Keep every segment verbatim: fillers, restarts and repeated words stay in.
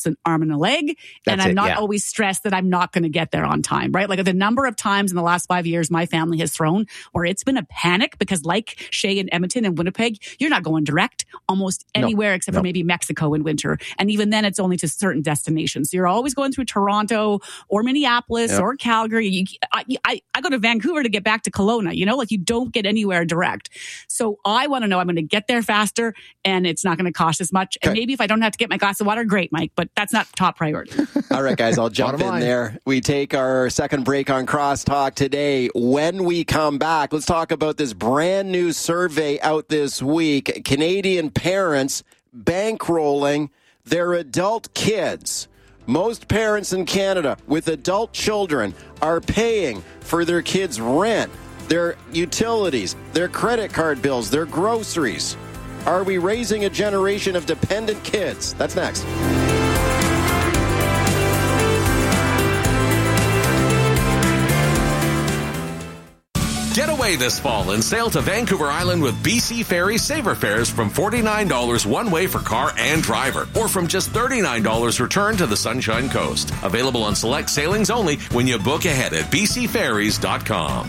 an arm and a leg. That's and I'm it, not yeah. always stressed that I'm not going to get there on time, right? Like the number of times in the last five years my family has thrown where it's been a panic because like Shay in Edmonton and Winnipeg, you're not going direct almost anywhere no, except no. for maybe Mexico in winter. And even then it's only to certain destinations. So you're always going through Toronto or Minneapolis yep. or Calgary. You, I, I, I go to Vancouver to get back to Kelowna, you know, like you don't get anywhere direct. So I want to know I'm going to get there faster and it's not going to cost as much. And okay. maybe if I don't have to get my glass of water, great, Mike, but that's not top priority. All right, guys, I'll jump in there. We take our second break on Crosstalk today. When we come back, let's talk about this brand new survey out this week. Canadian parents bankrolling their adult kids. Most parents in Canada with adult children are paying for their kids' rent, their utilities, their credit card bills, their groceries. Are we raising a generation of dependent kids? That's next. Get away this fall and sail to Vancouver Island with B C Ferries Saver Fares from forty-nine dollars one way for car and driver, or from just thirty-nine dollars return to the Sunshine Coast. Available on select sailings only when you book ahead at b c ferries dot com.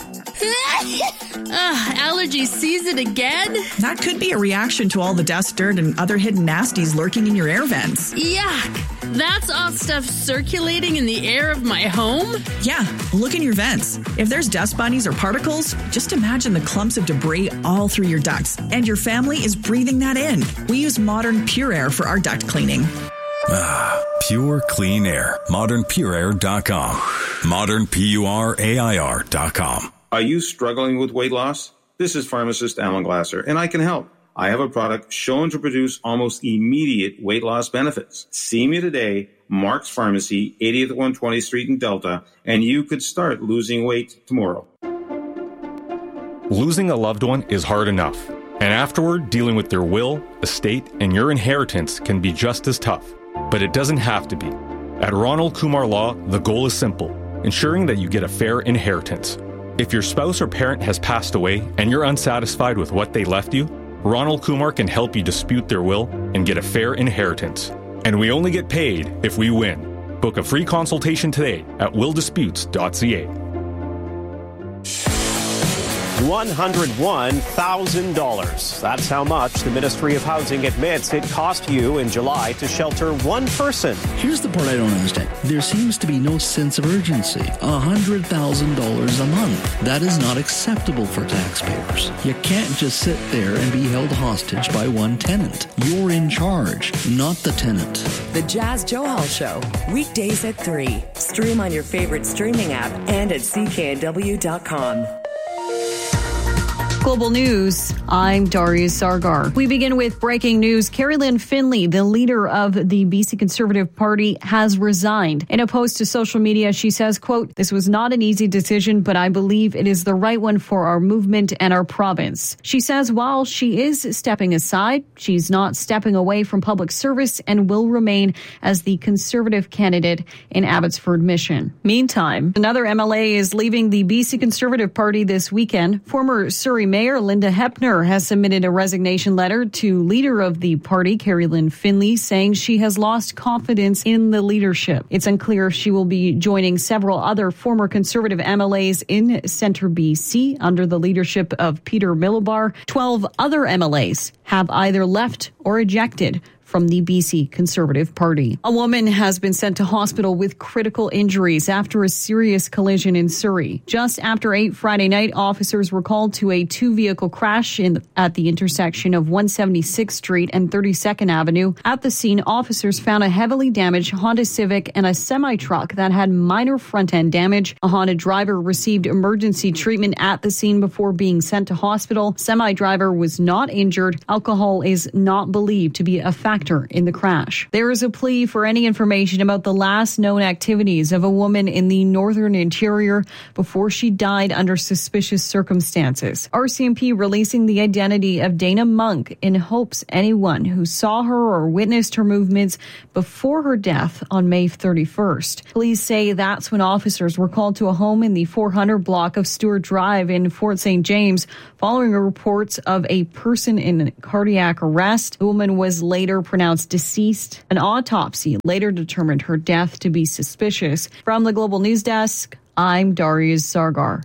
Ugh, allergy season again? That could be a reaction to all the dust, dirt, and other hidden nasties lurking in your air vents. Yuck! That's all stuff circulating in the air of my home? Yeah, look in your vents. If there's dust bunnies or particles, just imagine the clumps of debris all through your ducts, and your family is breathing that in. We use Modern Pure Air for our duct cleaning. Ah, pure clean air. modern pure air dot com. modern pure air dot com. Are you struggling with weight loss? This is pharmacist Alan Glasser, and I can help. I have a product shown to produce almost immediate weight loss benefits. See me today, Mark's Pharmacy, eightieth at one hundred twentieth Street in Delta, and you could start losing weight tomorrow. Losing a loved one is hard enough, and afterward, dealing with their will, estate, and your inheritance can be just as tough. But it doesn't have to be. At Ronald Kumar Law, the goal is simple: ensuring that you get a fair inheritance. If your spouse or parent has passed away and you're unsatisfied with what they left you, Ronald Kumar can help you dispute their will and get a fair inheritance. And we only get paid if we win. Book a free consultation today at will disputes dot c a. one hundred one thousand dollars. That's how much the Ministry of Housing admits it cost you in July to shelter one person. Here's the part I don't understand. There seems to be no sense of urgency. one hundred thousand dollars a month. That is not acceptable for taxpayers. You can't just sit there and be held hostage by one tenant. You're in charge, not the tenant. The Jazz Johal Show, weekdays at three. Stream on your favorite streaming app and at c k n w dot com. Global News, I'm Darius Sargar. We begin with breaking news. Carrie-Lynne Finley, the leader of the B C Conservative Party, has resigned. In a post to social media, she says, quote, "This was not an easy decision, but I believe it is the right one for our movement and our province." She says while she is stepping aside, she's not stepping away from public service and will remain as the Conservative candidate in Abbotsford Mission. Meantime, another M L A is leaving the B C Conservative Party this weekend. Former Surrey Mayor Linda Hepner has submitted a resignation letter to leader of the party, Carrie-Lynne Finley, saying she has lost confidence in the leadership. It's unclear if she will be joining several other former Conservative M L As in Centre B C under the leadership of Peter Millibar. Twelve other M L As have either left or ejected from the B C Conservative Party. A woman has been sent to hospital with critical injuries after a serious collision in Surrey. Just after eight Friday night, officers were called to a two-vehicle crash in, at the intersection of one seventy-sixth Street and thirty-second Avenue. At the scene, officers found a heavily damaged Honda Civic and a semi-truck that had minor front-end damage. A Honda driver received emergency treatment at the scene before being sent to hospital. Semi-driver was not injured. Alcohol is not believed to be a factor in the crash. There is a plea for any information about the last known activities of a woman in the Northern Interior before she died under suspicious circumstances. R C M P releasing the identity of Dana Monk in hopes anyone who saw her or witnessed her movements before her death on May thirty-first. Police say that's when officers were called to a home in the four hundred block of Stewart Drive in Fort Saint James following reports of a person in cardiac arrest. The woman was later pronounced deceased. An autopsy later determined her death to be suspicious. From the Global News Desk, I'm Darius Sargar.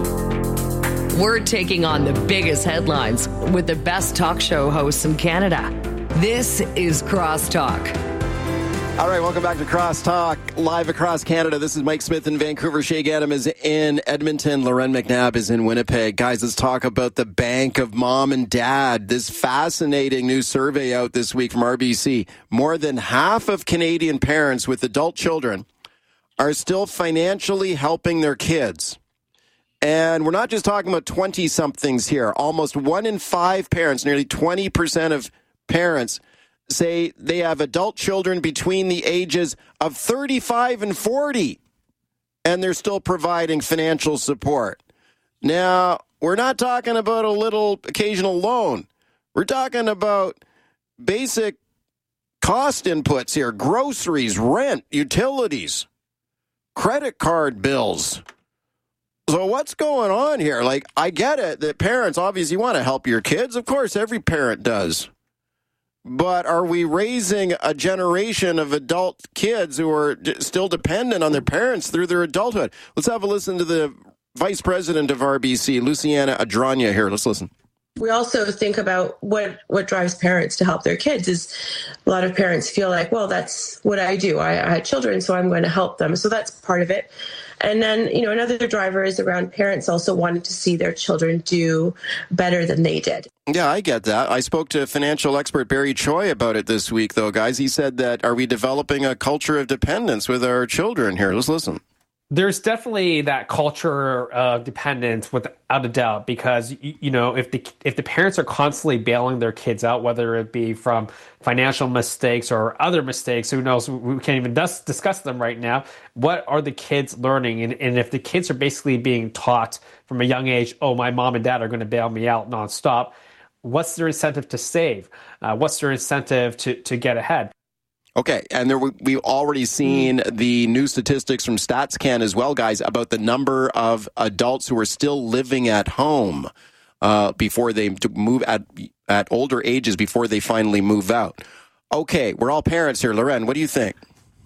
We're taking on the biggest headlines with the best talk show hosts in Canada. This is Crosstalk. All right, welcome back to Crosstalk, live across Canada. This is Mike Smith in Vancouver. Shay Gaddam is in Edmonton. Loren McNabb is in Winnipeg. Guys, let's talk about the bank of mom and dad. This fascinating new survey out this week from R B C. More than half of Canadian parents with adult children are still financially helping their kids. And we're not just talking about twenty-somethings here. Almost one in five parents, nearly twenty percent of parents, say they have adult children between the ages of thirty-five and forty, and they're still providing financial support. Now, we're not talking about a little occasional loan. We're talking about basic cost inputs here: groceries, rent, utilities, credit card bills. So what's going on here? Like, I get it that parents obviously want to help your kids. Of course, every parent does. But are we raising a generation of adult kids who are d- still dependent on their parents through their adulthood? Let's have a listen to the Vice President of R B C, Luciana Adranya, here. Let's listen. We also think about what, what drives parents to help their kids. Is a lot of parents feel like, well, that's what I do. I, I had children, so I'm going to help them. So that's part of it. And then, you know, another driver is around parents also wanting to see their children do better than they did. Yeah, I get that. I spoke to financial expert Barry Choi about it this week, though, guys. He said that, are we developing a culture of dependence with our children here? Let's listen. There's definitely that culture of dependence without a doubt, because, you, you know, if the if the parents are constantly bailing their kids out, whether it be from financial mistakes or other mistakes, who knows, we can't even dis- discuss them right now. What are the kids learning? And, and if the kids are basically being taught from a young age, oh, my mom and dad are going to bail me out nonstop, what's their incentive to save? Uh, what's their incentive to, to get ahead? Okay, and there, we've already seen the new statistics from StatsCan as well, guys, about the number of adults who are still living at home uh, before they move at at older ages, before they finally move out. Okay, we're all parents here. Loren, what do you think?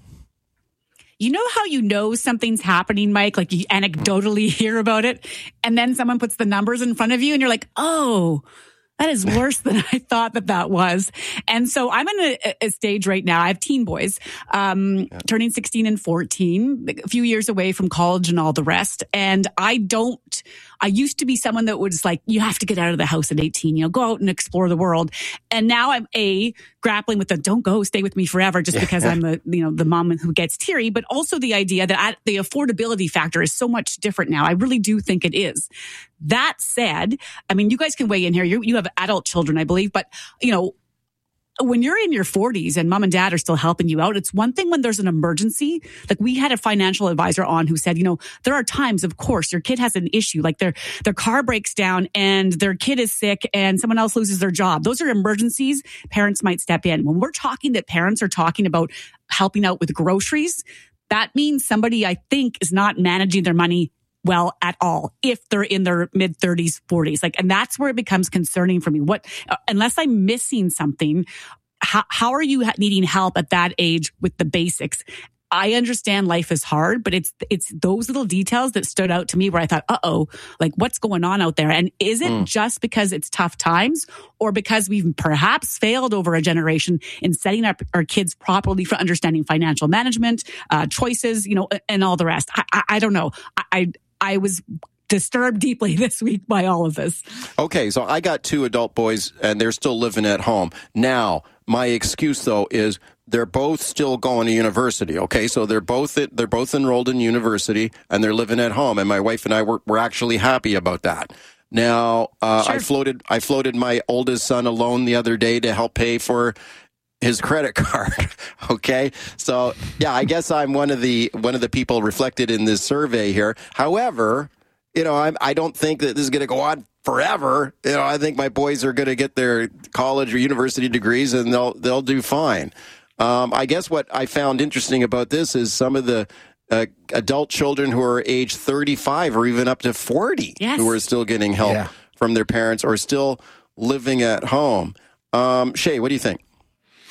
You know how you know something's happening, Mike? Like you anecdotally hear about it, and then someone puts the numbers in front of you, and you're like, oh, that is worse than I thought that that was. And so I'm in a, a stage right now. I have teen boys, um, yeah. turning sixteen and fourteen, a few years away from college and all the rest. And I don't, I used to be someone that was like, you have to get out of the house at eighteen, you know, go out and explore the world. And now I'm a grappling with the don't go, stay with me forever just because I'm the, you know, the mom who gets teary, but also the idea that I, the affordability factor is so much different now. I really do think it is. That said, I mean, you guys can weigh in here. You, you have adult children, I believe, but you know, when you're in your forties and mom and dad are still helping you out, it's one thing when there's an emergency. Like we had a financial advisor on who said, you know, there are times, of course, your kid has an issue, like their their car breaks down and their kid is sick and someone else loses their job. Those are emergencies. Parents might step in. When we're talking that parents are talking about helping out with groceries, that means somebody, I think, is not managing their money well at all if they're in their mid thirties, forties. Like, and that's where it becomes concerning for me. What, uh, unless I'm missing something, how, how are you ha- needing help at that age with the basics? I understand life is hard, but it's it's those little details that stood out to me where I thought, uh-oh, like what's going on out there? And is it mm. just because it's tough times or because we've perhaps failed over a generation in setting up our kids properly for understanding financial management, uh, choices, you know, and all the rest? I, I, I don't know. I, I I was disturbed deeply this week by all of this. Okay, so I got two adult boys and they're still living at home. Now, my excuse though is they're both still going to university. Okay, so they're both they're both enrolled in university and they're living at home. And my wife and I were, were actually happy about that. Now, uh, sure. I floated I floated my oldest son alone the other day to help pay for his credit card. Okay. So yeah, I guess I'm one of the, one of the people reflected in this survey here. However, you know, I'm, I don't think that this is going to go on forever. You know, I think my boys are going to get their college or university degrees and they'll, they'll do fine. Um, I guess what I found interesting about this is some of the uh, adult children who are age thirty-five or even up to forty yes. who are still getting help yeah. from their parents or still living at home. Um, Shay, what do you think?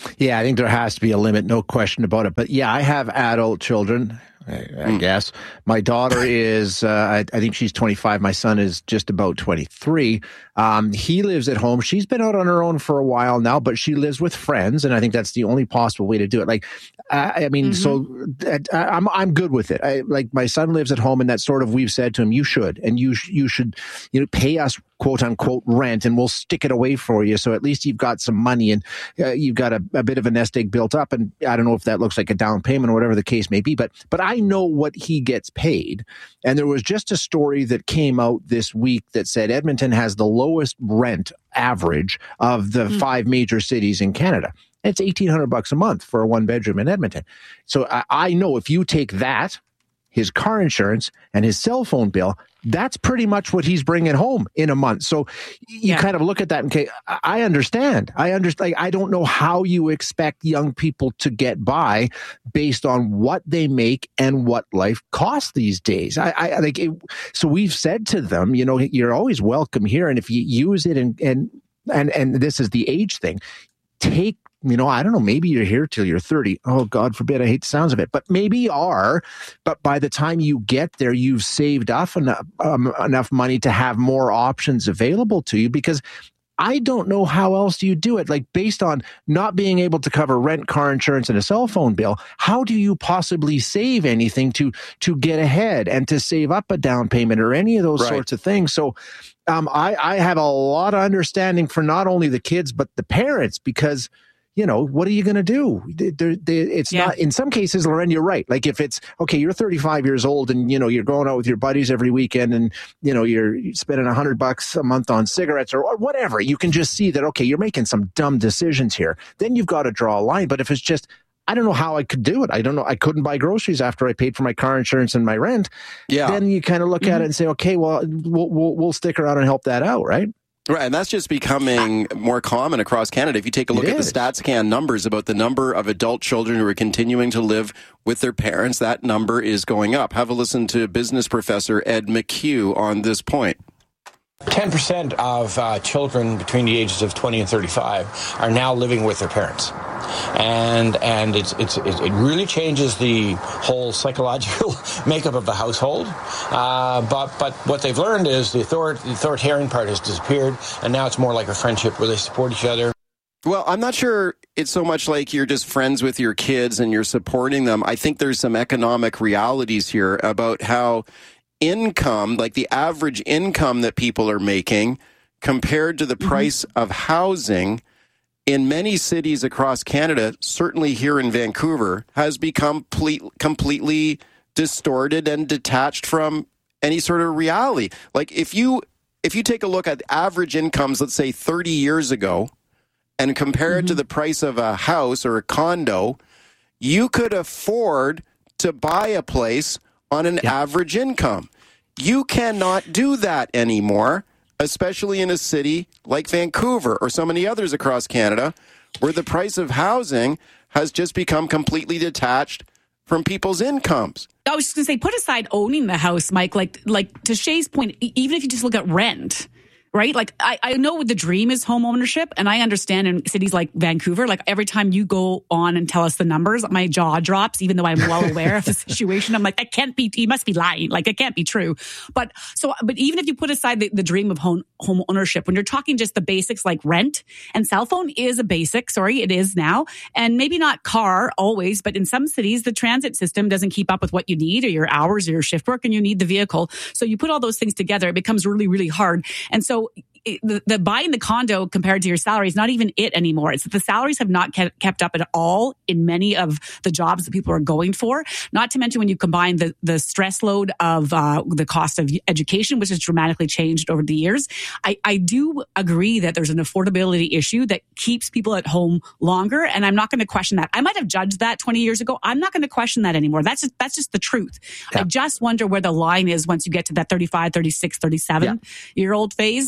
Yeah, I think there has to be a limit, no question about it. But yeah, I have adult children, I, I mm. guess. My daughter is, uh, I, I think she's twenty-five. My son is just about twenty-three. Um, he lives at home. She's been out on her own for a while now, but she lives with friends, and I think that's the only possible way to do it. Like, uh, I mean, mm-hmm. so uh, I'm I'm good with it. I, like, my son lives at home, and that's sort of, we've said to him, you should, and you sh- you should, you know, pay us quote unquote rent, and we'll stick it away for you. So at least you've got some money, and uh, you've got a, a bit of a nest egg built up. And I don't know if that looks like a down payment or whatever the case may be, but but I know what he gets paid. And there was just a story that came out this week that said Edmonton has the lowest rent average of the mm. five major cities in Canada. It's eighteen hundred bucks a month for a one bedroom in Edmonton. So I, I know if you take that, his car insurance, and his cell phone bill, that's pretty much what he's bringing home in a month. So you yeah. kind of look at that and say, I understand. I understand. Like, I don't know how you expect young people to get by based on what they make and what life costs these days. I, I like it, so we've said to them, you know, you're always welcome here. And if you use it and, and, and, and this is the age thing, take, you know, I don't know, maybe you're here till you're thirty. Oh, God forbid, I hate the sounds of it. But maybe you are. But by the time you get there, you've saved up enough, um, enough money to have more options available to you, because I don't know how else you do it. Like, based on not being able to cover rent, car insurance, and a cell phone bill, how do you possibly save anything to to get ahead and to save up a down payment or any of those right. sorts of things? So um, I, I have a lot of understanding for not only the kids, but the parents, because, you know, what are you going to do? They're, they're, it's yeah. not, in some cases, Loren, you're right. Like, if it's, okay, you're thirty-five years old and, you know, you're going out with your buddies every weekend and, you know, you're spending a hundred bucks a month on cigarettes or, or whatever, you can just see that, okay, you're making some dumb decisions here. Then you've got to draw a line. But if it's just, I don't know how I could do it. I don't know. I couldn't buy groceries after I paid for my car insurance and my rent. Yeah. Then you kind of look mm-hmm. at it and say, okay, well, we'll, we'll, we'll stick around and help that out, right? Right, and that's just becoming more common across Canada. If you take a look it at is. the StatsCan numbers about the number of adult children who are continuing to live with their parents, that number is going up. Have a listen to business professor Ed McHugh on this point. ten percent of uh, children between the ages of twenty and thirty-five are now living with their parents. And and it's, it's, it really changes the whole psychological makeup of the household. Uh, but but what they've learned is the, author- the authoritarian part has disappeared, and now it's more like a friendship where they support each other. Well, I'm not sure it's so much like you're just friends with your kids and you're supporting them. I think there's some economic realities here about how income, like the average income that people are making compared to the mm-hmm. price of housing in many cities across Canada, certainly here in Vancouver, has become ple- completely distorted and detached from any sort of reality. Like, if you if you take a look at average incomes, let's say thirty years ago, and compare mm-hmm. it to the price of a house or a condo, you could afford to buy a place on an yeah. average income. You cannot do that anymore, especially in a city like Vancouver or so many others across Canada, where the price of housing has just become completely detached from people's incomes. I was just going to say, put aside owning the house, Mike, like like to Shay's point, even if you just look at rent, right? Like, I, I know the dream is home ownership, and I understand in cities like Vancouver, like every time you go on and tell us the numbers, my jaw drops, even though I'm well aware of the situation. I'm like, that can't be, he must be lying. Like, it can't be true. But so, but even if you put aside the, the dream of home, home ownership, when you're talking just the basics like rent, and cell phone is a basic, sorry, it is now. And maybe not car always, but in some cities, the transit system doesn't keep up with what you need or your hours or your shift work, and you need the vehicle. So you put all those things together, it becomes really, really hard. And so The, the buying the condo compared to your salary is not even it anymore. It's that the salaries have not kept, kept up at all in many of the jobs that people are going for. Not to mention when you combine the, the stress load of uh, the cost of education, which has dramatically changed over the years. I, I do agree that there's an affordability issue that keeps people at home longer, and I'm not going to question that. I might have judged that twenty years ago. I'm not going to question that anymore. That's just, that's just the truth. Yeah. I just wonder where the line is once you get to that thirty-five, thirty-six, thirty-seven yeah. year old phase, and and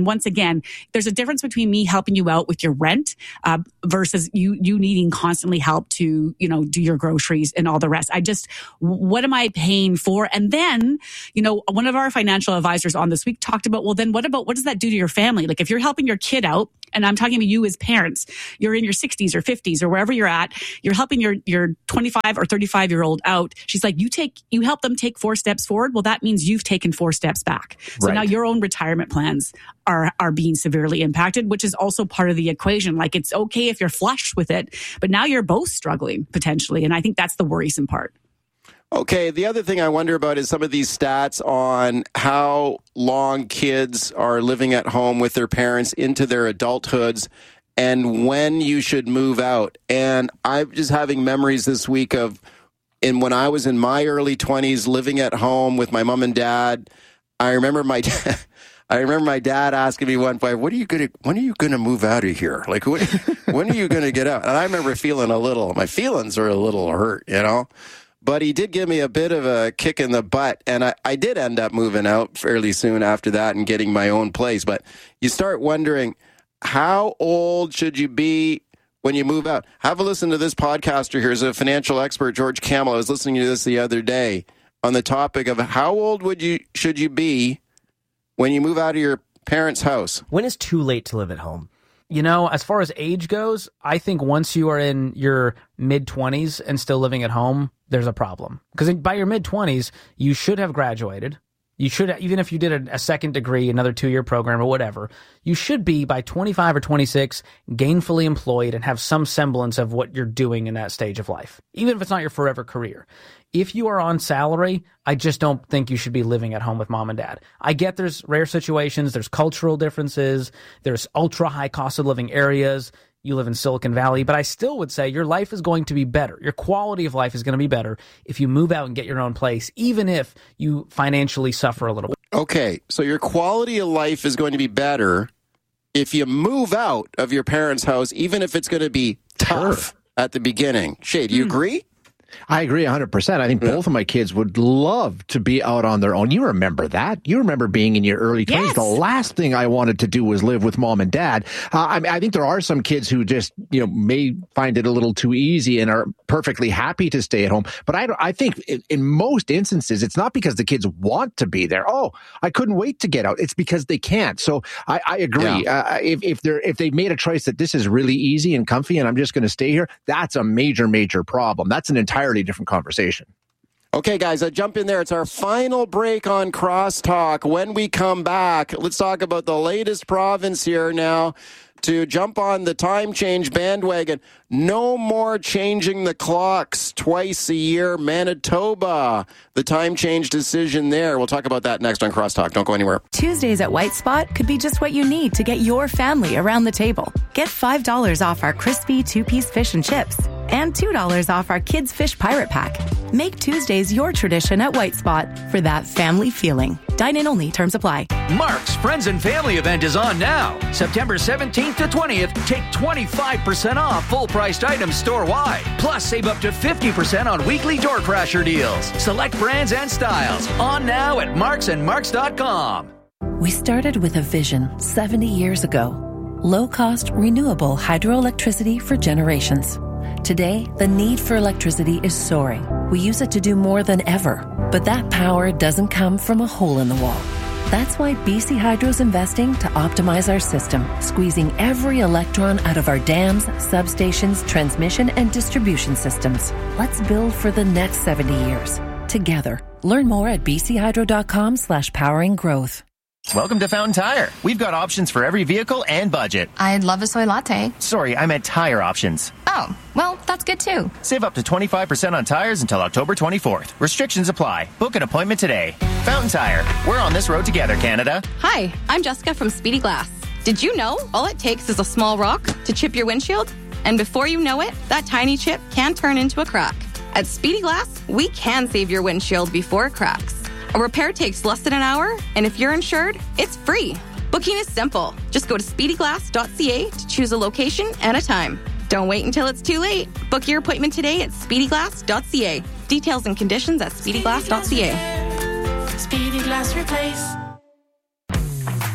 And once again, there's a difference between me helping you out with your rent uh, versus you you needing constantly help to, you know, do your groceries and all the rest. I just, what am I paying for? And then, you know, one of our financial advisors on this week talked about, well, then what about, what does that do to your family? Like if you're helping your kid out, and I'm talking to you as parents, you're in your sixties or fifties or wherever you're at, you're helping your, your twenty-five or thirty-five year old out. She's like, you take, you help them take four steps forward. Well, that means you've taken four steps back. So Right. now your own retirement plans are, are being severely impacted, which is also part of the equation. Like it's okay if you're flush with it, but now you're both struggling potentially. And I think that's the worrisome part. Okay, the other thing I wonder about is some of these stats on how long kids are living at home with their parents into their adulthoods and when you should move out. And I'm just having memories this week of in when I was in my early twenties living at home with my mom and dad. I remember my dad, I remember my dad asking me one point, "What are you going to when are you going to move out of here? Like what, when are you going to get out?" And I remember feeling a little my feelings are a little hurt, you know. But he did give me a bit of a kick in the butt, and I, I did end up moving out fairly soon after that and getting my own place. But you start wondering, how old should you be when you move out? Have a listen to this podcaster here. He's a financial expert, George Kamel. I was listening to this the other day on the topic of how old would you should you be when you move out of your parents' house? When is too late to live at home? You know, as far as age goes, I think once you are in your mid-twenties and still living at home, there's a problem. Because by your mid-twenties, you should have graduated. You should, even if you did a, a second degree, another two-year program or whatever, you should be, by twenty-five or twenty-six, gainfully employed and have some semblance of what you're doing in that stage of life, even if it's not your forever career. If you are on salary, I just don't think you should be living at home with mom and dad. I get there's rare situations, there's cultural differences, there's ultra high cost of living areas. You live in Silicon Valley, but I still would say your life is going to be better. Your quality of life is going to be better if you move out and get your own place, even if you financially suffer a little bit. Okay, so your quality of life is going to be better if you move out of your parents' house, even if it's going to be tough sure. at the beginning. Shay, do you mm. agree? I agree one hundred percent. I think both of my kids would love to be out on their own. You remember that. You remember being in your early twenties. Yes. The last thing I wanted to do was live with mom and dad. Uh, I mean, I think there are some kids who just, you know, may find it a little too easy and are perfectly happy to stay at home. But I, I think in, in most instances, it's not because the kids want to be there. Oh, I couldn't wait to get out. It's because they can't. So I, I agree. Yeah. Uh, if, if they're, if they've made a choice that this is really easy and comfy and I'm just going to stay here, that's a major, major problem. That's an entire different conversation. Okay, guys, I jump in there. It's our final break on Crosstalk. When we come back, let's talk about the latest province here now to jump on the time change bandwagon. No more changing the clocks twice a year. Manitoba, the time change decision there. We'll talk about that next on Crosstalk. Don't go anywhere. Tuesdays at White Spot could be just what you need to get your family around the table. Get five dollars off our crispy two-piece fish and chips and two dollars off our Kids Fish Pirate Pack. Make Tuesdays your tradition at White Spot for that family feeling. Dine-in only. Terms apply. Mark's Friends and Family event is on now. September seventeenth to twentieth. Take twenty-five percent off full-priced items store-wide. Plus, save up to fifty percent on weekly door crasher deals. Select brands and styles. On now at marks and marks dot com. We started with a vision seventy years ago. Low-cost, renewable hydroelectricity for generations. Today, the need for electricity is soaring. We use it to do more than ever. But that power doesn't come from a hole in the wall. That's why B C Hydro's investing to optimize our system, squeezing every electron out of our dams, substations, transmission, and distribution systems. Let's build for the next seventy years. Together. Learn more at bchydro.com slash powering growth. Welcome to Fountain Tire. We've got options for every vehicle and budget. I'd love a soy latte. Sorry, I meant tire options. Oh, well, that's good too. Save up to twenty-five percent on tires until October twenty-fourth. Restrictions apply. Book an appointment today. Fountain Tire. We're on this road together, Canada. Hi, I'm Jessica from Speedy Glass. Did you know all it takes is a small rock to chip your windshield? And before you know it, that tiny chip can turn into a crack. At Speedy Glass, we can save your windshield before it cracks. A repair takes less than an hour, and if you're insured, it's free. Booking is simple. Just go to speedy glass dot c a to choose a location and a time. Don't wait until it's too late. Book your appointment today at speedy glass dot c a. Details and conditions at speedy glass dot c a. Speedy Glass Replace.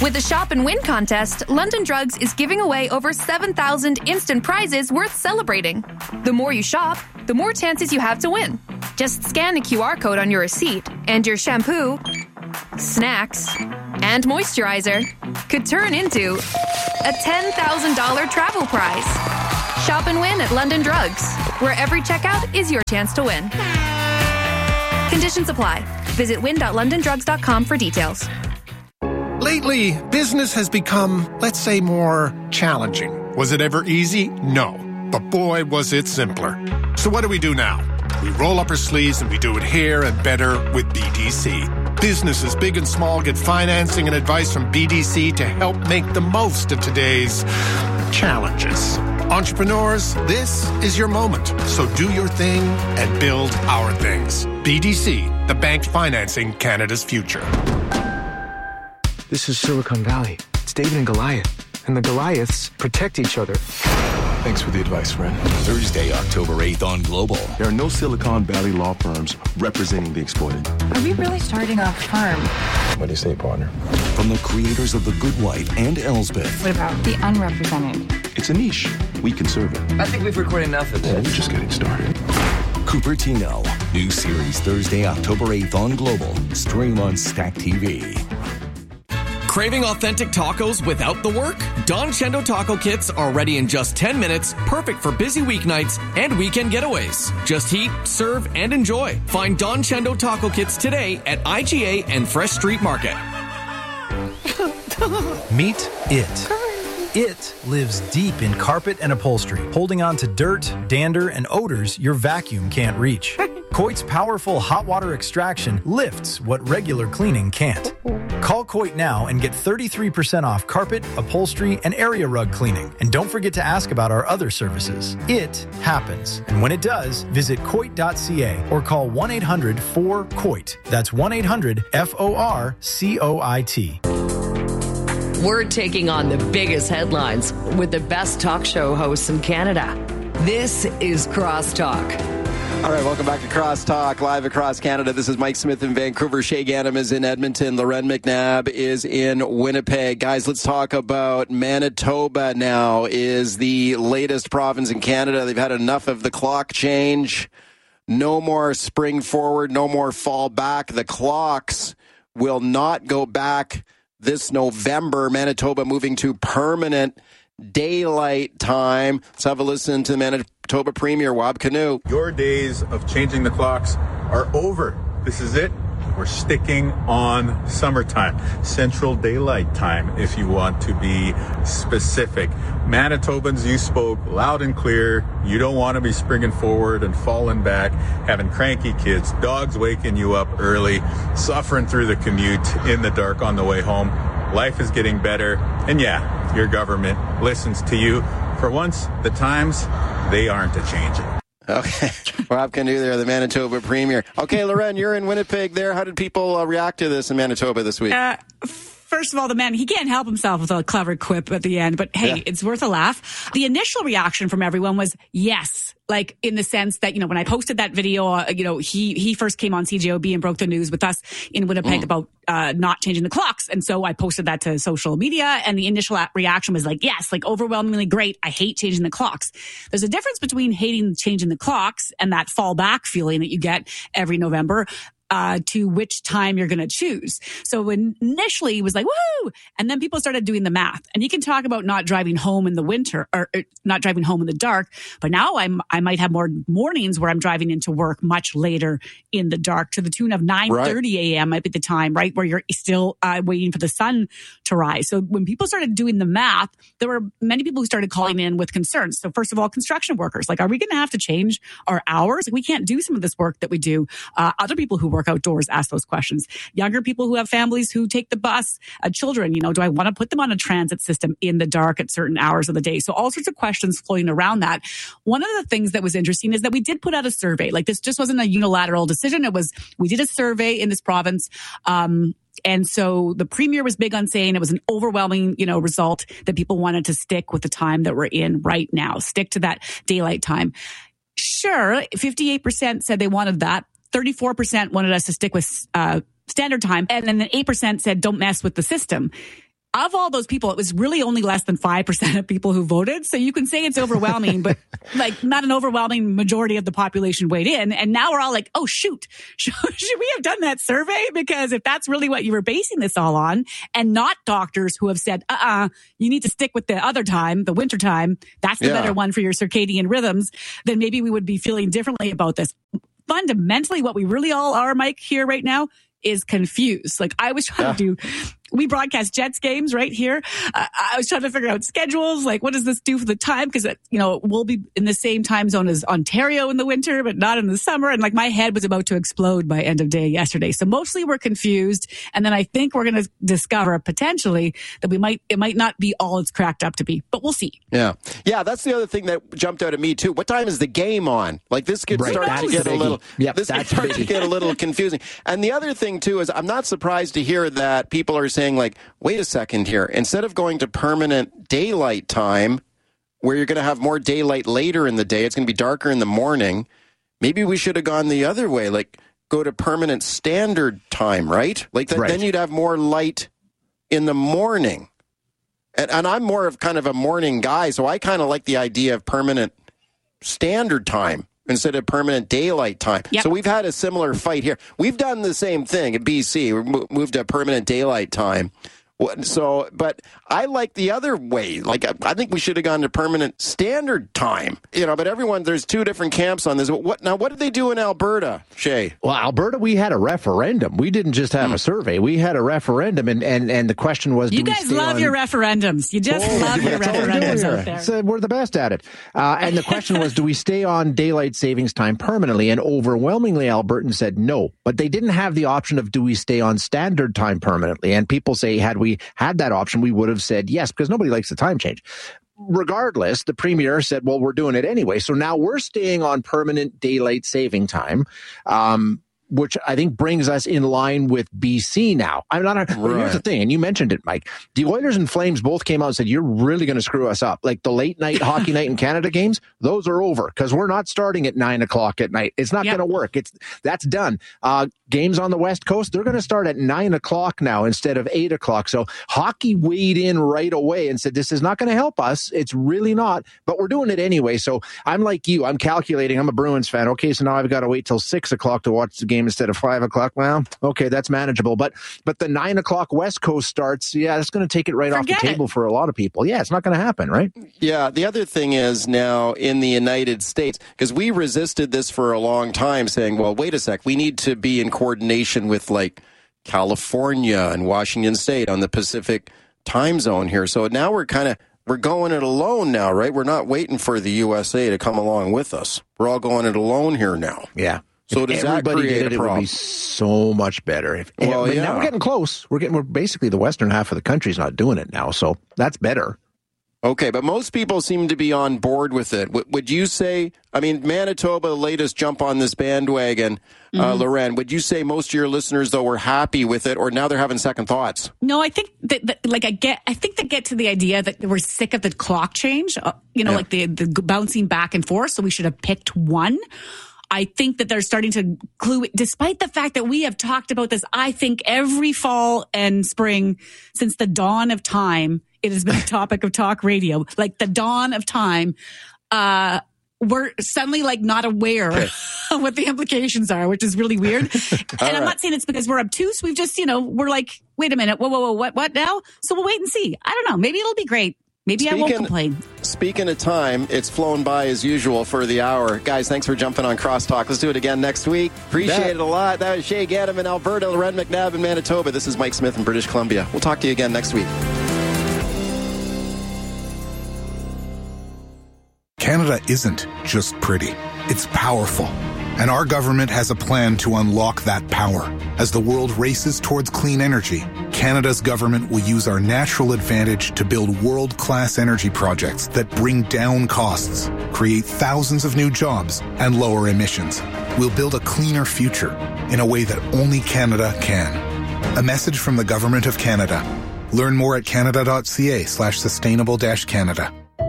With the Shop and Win contest, London Drugs is giving away over seven thousand instant prizes worth celebrating. The more you shop, the more chances you have to win. Just scan the Q R code on your receipt, and your shampoo, snacks, and moisturizer could turn into a ten thousand dollars travel prize. Shop and win at London Drugs, where every checkout is your chance to win. Conditions apply. Visit win dot london drugs dot com for details. Lately, business has become, let's say, more challenging. Was it ever easy? No. But boy, was it simpler. So what do we do now? We roll up our sleeves and we do it here and better with B D C. Businesses big and small get financing and advice from B D C to help make the most of today's challenges. Entrepreneurs, this is your moment. So do your thing and build our things. B D C, the bank financing Canada's future. This is Silicon Valley. It's David and Goliath. And the Goliaths protect each other. Thanks for the advice, friend. Thursday, October eighth on Global. There are no Silicon Valley law firms representing the exploited. Are we really starting a firm? What do you say, partner? From the creators of The Good Wife and Elsbeth. What about the unrepresented? It's a niche. We can serve it. I think we've recorded enough of this. Yeah, we're just getting started. Cupertino. New series Thursday, October eighth on Global. Stream on Stack T V. Craving authentic tacos without the work? Don Chendo taco kits are ready in just ten minutes, perfect for busy weeknights and weekend getaways. Just heat, serve, and enjoy. Find Don Chendo taco kits today at I G A and Fresh Street Market. Meet it. It lives deep in carpet and upholstery, holding on to dirt, dander, and odors your vacuum can't reach. Coit's powerful hot water extraction lifts what regular cleaning can't. Call Coit now and get thirty-three percent off carpet, upholstery, and area rug cleaning. And don't forget to ask about our other services. It happens. And when it does, visit coit dot c a or call one eight hundred four C O I T. That's one eight hundred F O R C O I T. We're taking on the biggest headlines with the best talk show hosts in Canada. This is Crosstalk. All right, welcome back to Crosstalk, live across Canada. This is Mike Smith in Vancouver. Shay Ganem is in Edmonton. Loren McNabb is in Winnipeg. Guys, let's talk about Manitoba now. Is the latest province in Canada. They've had enough of the clock change. No more spring forward, no more fall back. The clocks will not go back this November. Manitoba moving to permanent daylight time. Let's have a listen to the Manitoba Premier, Wab Kinew. Your days of changing the clocks are over. This is it. We're sticking on summertime, central daylight time, if you want to be specific. Manitobans, you spoke loud and clear. You don't want to be springing forward and falling back, having cranky kids, dogs waking you up early, suffering through the commute in the dark on the way home. Life is getting better. And yeah, your government listens to you. For once, the times, they aren't a-changing. Okay. Rob Kinew there, the Manitoba Premier. Okay, Loren, you're in Winnipeg there. How did people uh, react to this in Manitoba this week? Uh, first of all, the man, he can't help himself with a clever quip at the end, but hey, yeah. It's worth a laugh. The initial reaction from everyone was yes. Like in the sense that, you know, when I posted that video, uh, you know, he, he first came on C J O B and broke the news with us in Winnipeg mm. about, uh, not changing the clocks. And so I posted that to social media and the initial reaction was like, yes, like overwhelmingly great. I hate changing the clocks. There's a difference between hating changing the clocks and that fall back feeling that you get every November. Uh, to which time you're going to choose. So initially it was like, woo! And then people started doing the math. And you can talk about not driving home in the winter or, or not driving home in the dark. But now I'm, I might have more mornings where I'm driving into work much later in the dark to the tune of nine thirty a.m. might be the time, right? Where you're still uh, waiting for the sun to rise. So when people started doing the math, there were many people who started calling in with concerns. So first of all, construction workers, like, are we going to have to change our hours? Like, we can't do some of this work that we do. Uh, other people who work outdoors ask those questions. Younger people who have families who take the bus, uh, children, you know, do I want to put them on a transit system in the dark at certain hours of the day? So all sorts of questions floating around that. One of the things that was interesting is that we did put out a survey. Like, this just wasn't a unilateral decision. It was, we did a survey in this province. Um, And so the premier was big on saying it was an overwhelming, you know, result that people wanted to stick with the time that we're in right now, stick to that daylight time. Sure, fifty-eight percent said they wanted that. thirty-four percent wanted us to stick with uh, standard time. And then eight percent said don't mess with the system. of all those people, it was really only less than five percent of people who voted. So you can say it's overwhelming, but like not an overwhelming majority of the population weighed in. And now we're all like, oh, shoot, should we have done that survey? Because if that's really what you were basing this all on, and not doctors who have said, uh-uh, you need to stick with the other time, the winter time, that's the yeah. better one for your circadian rhythms, then maybe we would be feeling differently about this. Fundamentally, what we really all are, Mike, here right now is confused. Like I was trying yeah. to do, we broadcast Jets games right here. Uh, I was trying to figure out schedules. Like, what does this do for the time? Because, you know, we'll be in the same time zone as Ontario in the winter, but not in the summer. And like my head was about to explode by end of day yesterday. So mostly we're confused. And then I think we're going to discover potentially that we might, it might not be all it's cracked up to be, but we'll see. Yeah. Yeah. That's the other thing that jumped out at me too. What time is the game on? Like this could right, start to get a little, yep, this could start to get a little confusing. And the other thing too is I'm not surprised to hear that people are saying like, wait a second here. Instead of going to permanent daylight time, where you're going to have more daylight later in the day, it's going to be darker in the morning, maybe we should have gone the other way, like go to permanent standard time, right? Like that, right. Then you'd have more light in the morning. And, and I'm more of kind of a morning guy, so I kind of like the idea of permanent standard time instead of permanent daylight time. Yep. So we've had a similar fight here. We've done the same thing at B C. We moved to permanent daylight time. So, but I like the other way. Like, I think we should have gone to permanent standard time. You know, but everyone, there's two different camps on this. What now? What did they do in Alberta, Shay? Well, Alberta, we had a referendum. We didn't just have mm. a survey. We had a referendum, and and, and the question was, you do guys we love on... your referendums. You just oh, love your referendums out there. So we're the best at it. Uh, and the question was, do we stay on daylight savings time permanently? And overwhelmingly, Albertans said no. But they didn't have the option of, do we stay on standard time permanently? And people say, had we we had that option, we would have said yes, because nobody likes the time change. Regardless, the premier said, well, we're doing it anyway. So now we're staying on permanent daylight saving time, um, which I think brings us in line with B C now. I'm not. A, right. Well, here's the thing, and you mentioned it, Mike. The Oilers and Flames both came out and said, you're really going to screw us up. Like the late night hockey night in Canada games, those are over because we're not starting at nine o'clock at night. It's not yep. going to work. It's that's done. Uh, games on the West Coast, they're going to start at nine o'clock now instead of eight o'clock. So hockey weighed in right away and said, this is not going to help us. It's really not, but we're doing it anyway. So I'm like you. I'm calculating. I'm a Bruins fan. Okay, so now I've got to wait till six o'clock to watch the game instead of five o'clock. Well, okay, that's manageable. But but the nine o'clock West Coast starts, yeah, that's going to take it right Forget off the table it. for a lot of people. Yeah, it's not going to happen, right? Yeah, the other thing is now in the United States, because we resisted this for a long time, saying, well, wait a sec, we need to be in coordination with like California and Washington State on the Pacific time zone here. So now we're kind of We're going it alone now, right? We're not waiting for the U S A to come along with us. We're all going it alone here now. Yeah. So if does everybody that create did it, a problem? It would be so much better. If, well, but yeah. now we're getting close. We're getting. We're basically the western half of the country's not doing it now, so that's better. Okay, but most people seem to be on board with it. W- would you say, I mean, Manitoba, the latest jump on this bandwagon, mm-hmm. uh, Loren, would you say most of your listeners, though, were happy with it, or now they're having second thoughts? No, I think that, that like, I get, I think they get to the idea that we're sick of the clock change, uh, you know, yeah. like the, the bouncing back and forth, so we should have picked one. I think that they're starting to clue, despite the fact that we have talked about this, I think every fall and spring since the dawn of time, it has been a topic of talk radio, like the dawn of time. Uh, we're suddenly like not aware of what the implications are, which is really weird. And right. I'm not saying it's because we're obtuse. We've just, you know, we're like, wait a minute. Whoa, whoa, whoa, what, what now? So we'll wait and see. I don't know. Maybe it'll be great. Maybe speaking, I won't complain. Speaking of time, it's flown by as usual for the hour. Guys, thanks for jumping on Crosstalk. Let's do it again next week. Appreciate that. it a lot. That was Shay Gaddam in Alberta, Loren McNabb in Manitoba. This is Mike Smith in British Columbia. We'll talk to you again next week. Canada isn't just pretty. It's powerful. And our government has a plan to unlock that power. As the world races towards clean energy, Canada's government will use our natural advantage to build world-class energy projects that bring down costs, create thousands of new jobs, and lower emissions. We'll build a cleaner future in a way that only Canada can. A message from the Government of Canada. Learn more at canada.ca slash sustainable dash Canada.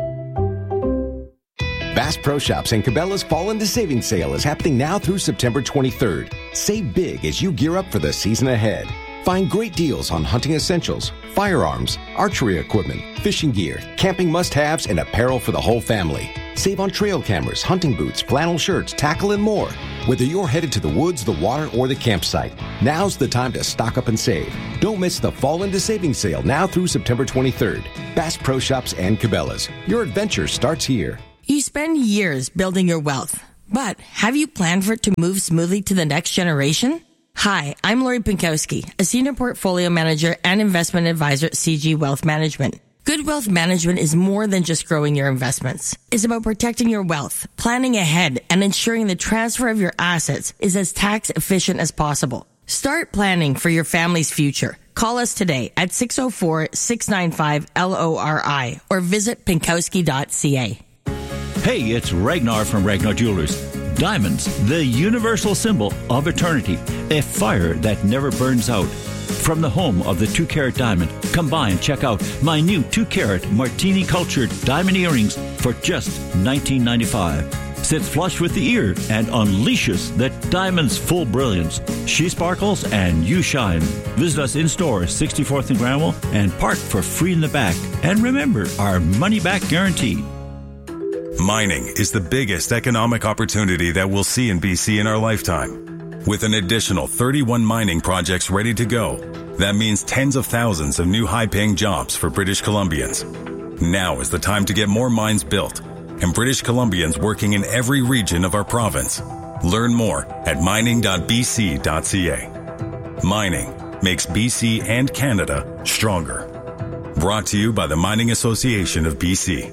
Bass Pro Shops and Cabela's Fall into Savings Sale is happening now through September twenty-third. Save big as you gear up for the season ahead. Find great deals on hunting essentials, firearms, archery equipment, fishing gear, camping must-haves, and apparel for the whole family. Save on trail cameras, hunting boots, flannel shirts, tackle, and more. Whether you're headed to the woods, the water, or the campsite, now's the time to stock up and save. Don't miss the Fall into Savings sale now through September twenty-third. Bass Pro Shops and Cabela's. Your adventure starts here. You spend years building your wealth, but have you planned for it to move smoothly to the next generation? Hi, I'm Lori Pinkowski, a senior portfolio manager and investment advisor at C G Wealth Management. Good wealth management is more than just growing your investments. It's about protecting your wealth, planning ahead, and ensuring the transfer of your assets is as tax efficient as possible. Start planning for your family's future. Call us today at six oh four, six nine five, L O R I or visit pinkowski dot c a. Hey, it's Ragnar from Ragnar Jewelers. Diamonds, the universal symbol of eternity, a fire that never burns out. From the home of the two-carat diamond, come by and check out my new two-carat martini-cultured diamond earrings for just nineteen ninety-five dollars. Sits flush with the ear and unleashes that diamond's full brilliance. She sparkles and you shine. Visit us in-store, sixty-fourth and Granville, and park for free in the back. And remember, our money-back guarantee. Mining is the biggest economic opportunity that we'll see in B C in our lifetime. With an additional thirty-one mining projects ready to go, that means tens of thousands of new high-paying jobs for British Columbians. Now is the time to get more mines built, and British Columbians working in every region of our province. Learn more at mining dot b c dot c a. Mining makes B C and Canada stronger. Brought to you by the Mining Association of B C.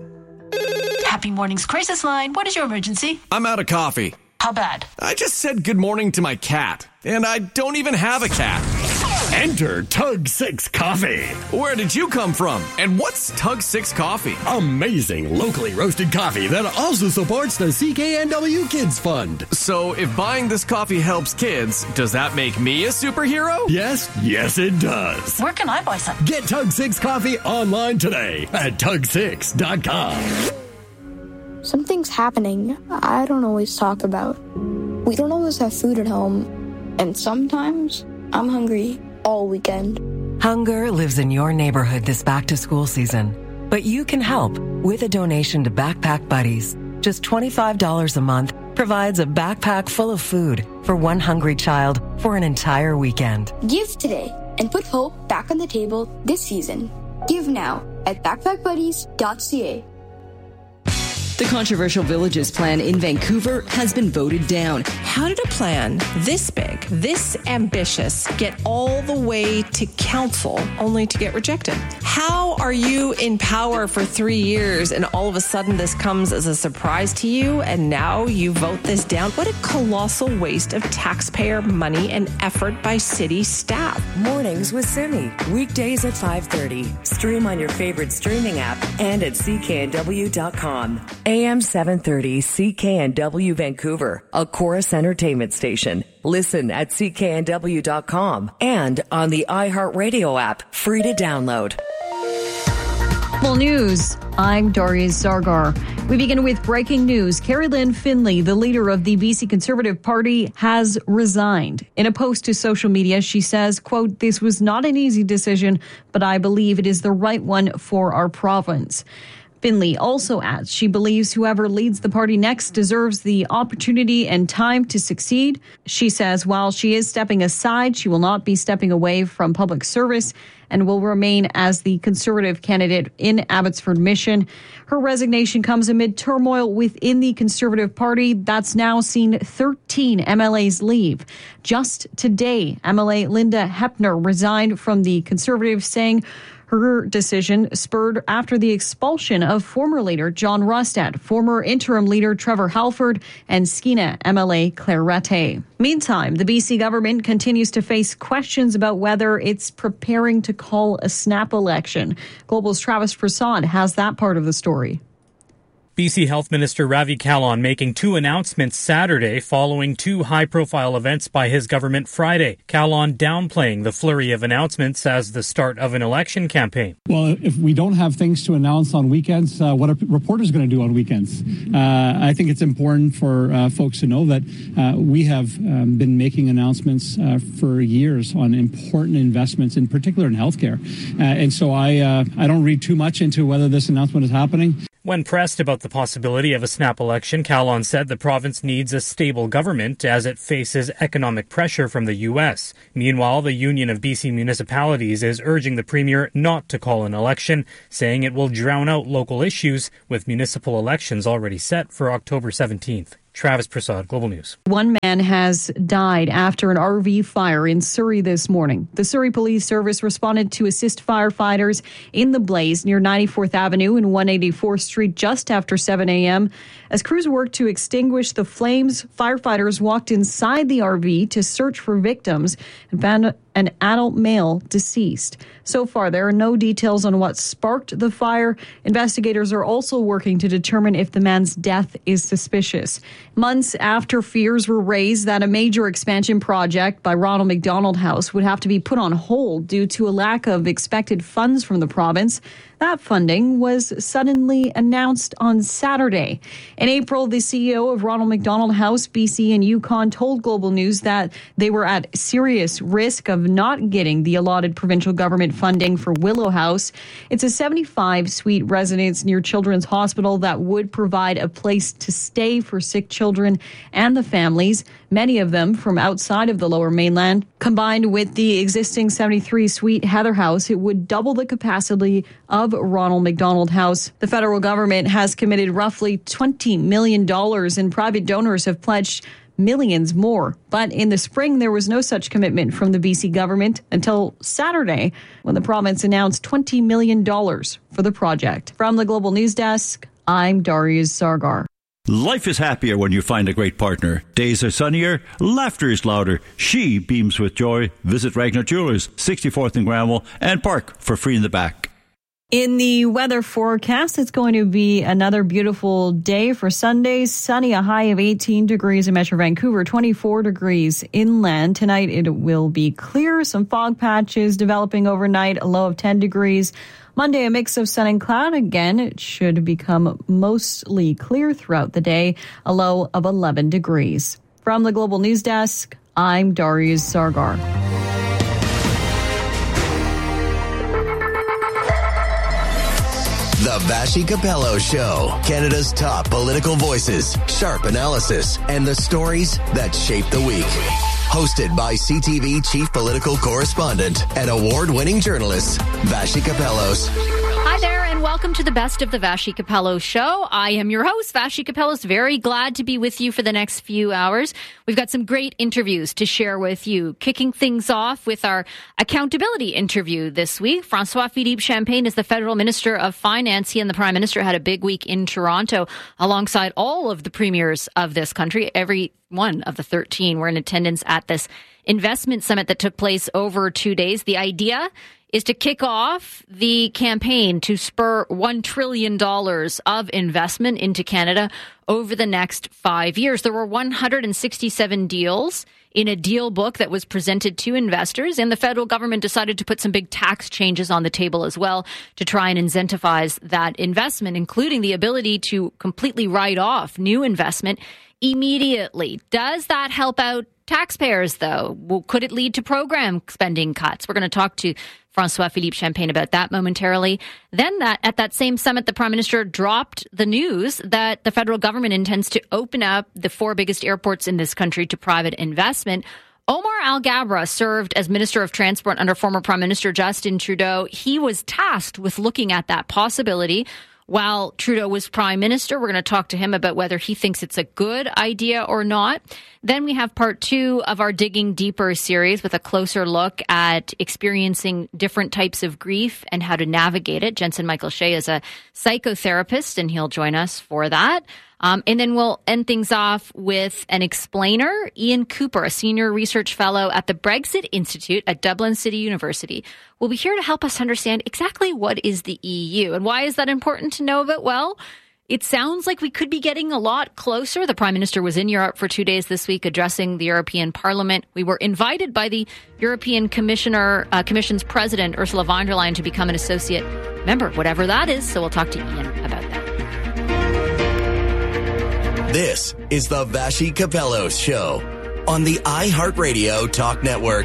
Happy Mornings Crisis Line. What is your emergency? I'm out of coffee. How bad? I just said good morning to my cat, and I don't even have a cat. Enter Tug six Coffee. Where did you come from? And what's Tug six Coffee? Amazing locally roasted coffee that also supports the C K N W Kids Fund. So if buying this coffee helps kids, does that make me a superhero? Yes, yes it does. Where can I buy some? Get Tug six Coffee online today at tug six dot com. Something's happening I don't always talk about. We don't always have food at home, and sometimes I'm hungry all weekend. Hunger lives in your neighborhood this back-to-school season, but you can help with a donation to Backpack Buddies. Just twenty-five dollars a month provides a backpack full of food for one hungry child for an entire weekend. Give today and put hope back on the table this season. Give now at backpack buddies dot c a. The controversial Villages plan in Vancouver has been voted down. How did a plan this big, this ambitious, get all the way to council only to get rejected? How are you in power for three years and all of a sudden this comes as a surprise to you and now you vote this down? What a colossal waste of taxpayer money and effort by city staff. Mornings with Simi. Weekdays at five thirty. Stream on your favorite streaming app and at c k n w dot com. A M seven thirty C K N W Vancouver, a Chorus Entertainment station. Listen at c k n w dot com and on the iHeartRadio app, free to download. Well, news. I'm Darius Zargar. We begin with breaking news. Carrie Lynn Finley, the leader of the B C Conservative Party, has resigned. In a post to social media, she says, quote, "This was not an easy decision, but I believe it is the right one for our province." Finley also adds she believes whoever leads the party next deserves the opportunity and time to succeed. She says while she is stepping aside, she will not be stepping away from public service and will remain as the Conservative candidate in Abbotsford Mission. Her resignation comes amid turmoil within the Conservative Party that's now seen thirteen M L As leave. Just today, M L A Linda Hepner resigned from the Conservatives, saying her decision spurred after the expulsion of former leader John Rustad, former interim leader Trevor Halford, and Skeena M L A Claire Rattay. Meantime, the B C government continues to face questions about whether it's preparing to call a snap election. Global's Travis Prasad has that part of the story. B C Health Minister Ravi Kahlon making two announcements Saturday following two high-profile events by his government Friday. Kahlon downplaying the flurry of announcements as the start of an election campaign. Well, if we don't have things to announce on weekends, uh, what are reporters going to do on weekends? Uh, I think it's important for uh, folks to know that uh, we have um, been making announcements uh, for years on important investments, in particular in healthcare. Uh, and so I, uh, I don't read too much into whether this announcement is happening. When pressed about the possibility of a snap election, Kahlon said the province needs a stable government as it faces economic pressure from the U S. Meanwhile, the Union of B C Municipalities is urging the Premier not to call an election, saying it will drown out local issues with municipal elections already set for October seventeenth. Travis Prasad, Global News. One man has died after an R V fire in Surrey this morning. The Surrey Police Service responded to assist firefighters in the blaze near ninety-fourth Avenue and one eighty-fourth Street just after seven a.m. As crews worked to extinguish the flames, firefighters walked inside the R V to search for victims and found an adult male deceased. So far, there are no details on what sparked the fire. Investigators are also working to determine if the man's death is suspicious. Months after fears were raised that a major expansion project by Ronald McDonald House would have to be put on hold due to a lack of expected funds from the province, that funding was suddenly announced on Saturday. In April, the C E O of Ronald McDonald House, B C and Yukon, told Global News that they were at serious risk of not getting the allotted provincial government funding for Willow House. It's a seventy-five suite residence near Children's Hospital that would provide a place to stay for sick children and the families, many of them from outside of the Lower Mainland. Combined with the existing seventy-three suite Heather House, it would double the capacity of Ronald McDonald House. The federal government has committed roughly twenty million dollars, and private donors have pledged millions more. But in the spring, there was no such commitment from the B C government until Saturday, when the province announced twenty million dollars for the project. From the Global News Desk, I'm Darius Sargar. Life is happier when you find a great partner. Days are sunnier, laughter is louder. She beams with joy. Visit Ragnar Jewelers, sixty-fourth and Granville, and park for free in the back. In the weather forecast, it's going to be another beautiful day for Sunday. Sunny, a high of eighteen degrees in Metro Vancouver, twenty-four degrees inland. Tonight, it will be clear. Some fog patches developing overnight, a low of ten degrees. Monday, a mix of sun and cloud. Again, it should become mostly clear throughout the day, a low of eleven degrees. From the Global News Desk, I'm Darius Sargar. The Vassy Capello Show. Canada's top political voices, sharp analysis, and the stories that shape the week. Hosted by C T V chief political correspondent and award-winning journalist, Vassy Capellos. Hi there, and welcome to the Best of the Vassy Capello Show. I am your host, Vassy Capellos. Very glad to be with you for the next few hours. We've got some great interviews to share with you. Kicking things off with our accountability interview this week. François-Philippe Champagne is the Federal Minister of Finance. He and the Prime Minister had a big week in Toronto alongside all of the premiers of this country. Every one of the thirteen were in attendance at this investment summit that took place over two days. The idea is to kick off the campaign to spur one trillion dollars of investment into Canada over the next five years. There were one hundred sixty-seven deals in a deal book that was presented to investors, and the federal government decided to put some big tax changes on the table as well to try and incentivize that investment, including the ability to completely write off new investment immediately. Does that help out taxpayers, though? Well, could it lead to program spending cuts? We're going to talk to François-Philippe Champagne about that momentarily. Then that at that same summit, the Prime Minister dropped the news that the federal government intends to open up the four biggest airports in this country to private investment. Omar Al-Gabra served as Minister of Transport under former Prime Minister Justin Trudeau. He was tasked with looking at that possibility while Trudeau was Prime Minister. We're going to talk to him about whether he thinks it's a good idea or not. Then we have part two of our Digging Deeper series with a closer look at experiencing different types of grief and how to navigate it. Jensen Michael Shea is a psychotherapist, and he'll join us for that. Um, and then we'll end things off with an explainer, Ian Cooper, a senior research fellow at the Brexit Institute at Dublin City University, will be here to help us understand exactly what is the E U and why is that important to know about. Well, it sounds like we could be getting a lot closer. The Prime Minister was in Europe for two days this week addressing the European Parliament. We were invited by the European Commissioner, uh, Commission's President, Ursula von der Leyen, to become an associate member, whatever that is. So we'll talk to Ian about that. This is the Vassy Kapelos Show on the iHeartRadio Talk Network.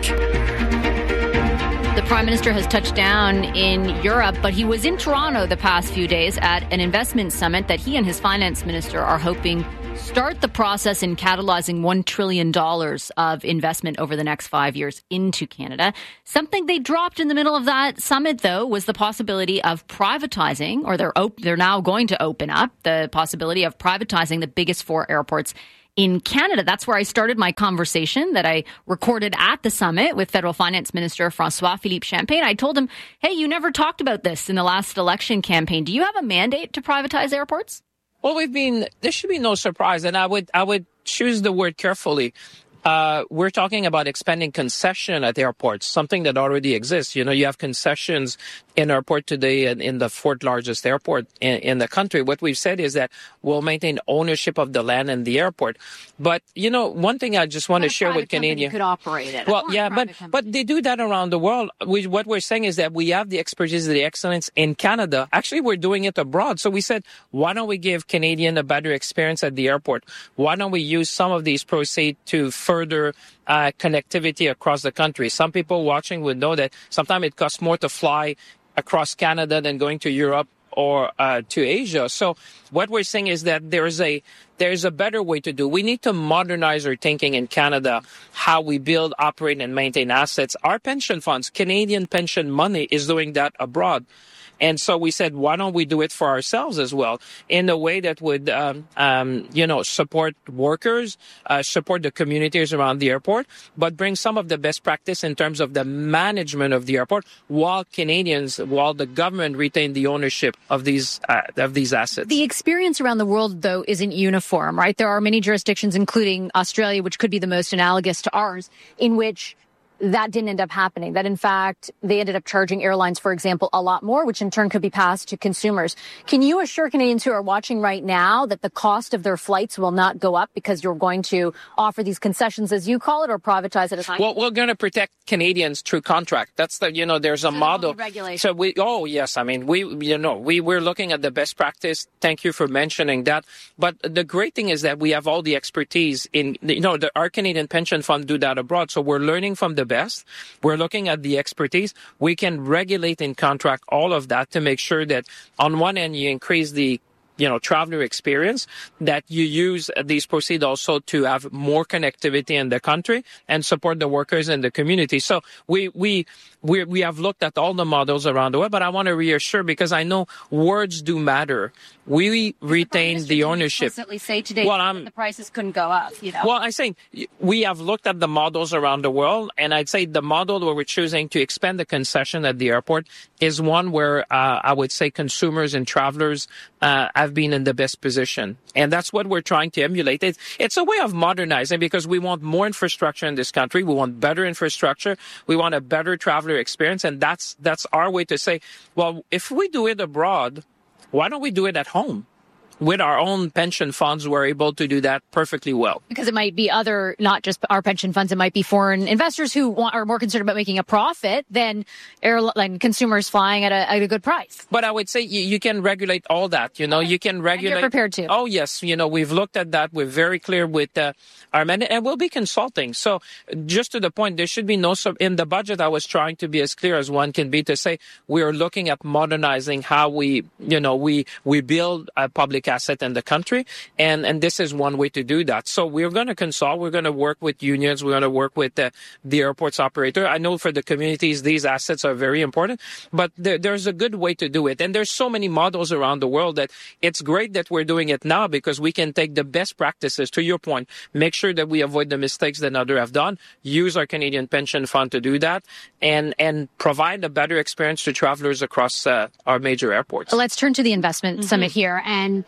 The Prime Minister has touched down in Europe, but he was in Toronto the past few days at an investment summit that he and his finance minister are hoping start the process in catalyzing one trillion dollars of investment over the next five years into Canada. Something they dropped in the middle of that summit, though, was the possibility of privatizing, or they're op- they're now going to open up the possibility of privatizing the biggest four airports in Canada. That's where I started my conversation that I recorded at the summit with Federal Finance Minister François-Philippe Champagne. I told him, hey, you never talked about this in the last election campaign. Do you have a mandate to privatize airports? Well, we've been, there should be no surprise, and I would, I would choose the word carefully. Uh, we're talking about expanding concession at airports, something that already exists. You know, you have concessions in airport today in, in the fourth largest airport in, in the country. What we've said is that we'll maintain ownership of the land and the airport. But, you know, one thing I just want to share with Canadians. Could operate it. Well, yeah, but, but they do that around the world. We, what we're saying is that we have the expertise, the excellence in Canada. Actually, we're doing it abroad. So we said, why don't we give Canadian a better experience at the airport? Why don't we use some of these proceeds to further uh, connectivity across the country? Some people watching would know that sometimes it costs more to fly across Canada than going to Europe or uh, to Asia. So what we're saying is that there's a there's a better way to do. We need to modernize our thinking in Canada, how we build, operate, and maintain assets. Our pension funds, Canadian pension money, is doing that abroad. And so we said, why don't we do it for ourselves as well in a way that would, um, um, you know, support workers, uh, support the communities around the airport, but bring some of the best practice in terms of the management of the airport while Canadians, while the government retain the ownership of these, uh, of these assets. The experience around the world, though, isn't uniform, right? There are many jurisdictions, including Australia, which could be the most analogous to ours, in which that didn't end up happening. That, in fact, they ended up charging airlines, for example, a lot more, which in turn could be passed to consumers. Can you assure Canadians who are watching right now that the cost of their flights will not go up because you're going to offer these concessions, as you call it, or privatize it as I Well, we're going to protect Canadians through contract. That's the, you know, there's a so model. Regulation. So we, oh, yes. I mean, we, you know, we, we're looking at the best practice. Thank you for mentioning that. But the great thing is that we have all the expertise in, you know, the, our Canadian pension fund do that abroad. So we're learning from the best. We're looking at the expertise. We can regulate and contract all of that to make sure that on one end you increase the you know, traveler experience, that you use these proceeds also to have more connectivity in the country and support the workers and the community. So we, we, we, we have looked at all the models around the world, but I want to reassure because I know words do matter. We retain the, the ownership. Explicitly say today well, that the prices couldn't go up, you know? Well, I'm saying we have looked at the models around the world, and I'd say the model where we're choosing to expand the concession at the airport is one where uh, I would say consumers and travelers uh, have been in the best position. And that's what we're trying to emulate. It's, it's a way of modernizing because we want more infrastructure in this country. We want better infrastructure. We want a better traveler experience. And that's, that's our way to say, well, if we do it abroad, why don't we do it at home? With our own pension funds, we're able to do that perfectly well. Because it might be other, not just our pension funds, it might be foreign investors who want, are more concerned about making a profit than airline consumers flying at a, at a good price. But I would say you, you can regulate all that. You know, you can regulate. And you're prepared to. Oh, yes. You know, we've looked at that. We're very clear with uh, our mandate, and we'll be consulting. So just to the point, there should be no, sub- in the budget, I was trying to be as clear as one can be to say we are looking at modernizing how we, you know, we, we build a public asset in the country, and and this is one way to do that. So we're going to consult, we're going to work with unions, we're going to work with the, the airport's operator. I know for the communities these assets are very important, but there, there's a good way to do it, and there's so many models around the world that it's great that we're doing it now because we can take the best practices, to your point, make sure that we avoid the mistakes that others have done, use our Canadian pension fund to do that, and and provide a better experience to travelers across uh, our major airports. Let's turn to the investment mm-hmm. summit here, and